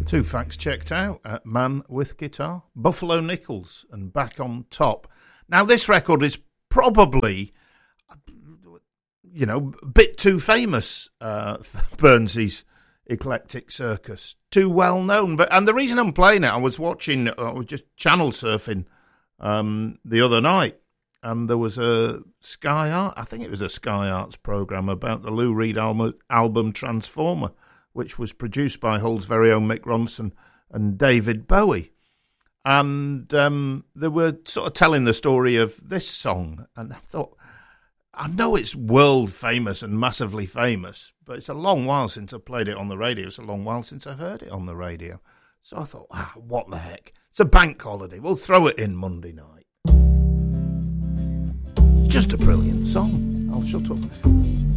Two facts checked out. Man with Guitar, Buffalo Nichols, and Back on Top. Now, this record is probably, a bit too famous for Burnsy's Eclectic Circus. Too well known. And the reason I'm playing it, I was just channel surfing the other night, and there was a Sky Arts programme about the Lou Reed album Transformer, which was produced by Hull's very own Mick Ronson and David Bowie. And they were sort of telling the story of this song. And I thought, I know it's world famous and massively famous, but it's a long while since I played it on the radio. It's a long while since I heard it on the radio. So I thought, what the heck? It's a bank holiday. We'll throw it in Monday night. It's just a brilliant song. I'll shut up now.